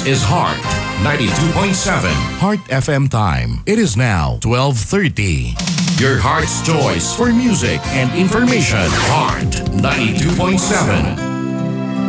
This is Heart 92.7 Heart FM time. It is now 12:30. Your heart's choice for music and information. Heart 92.7.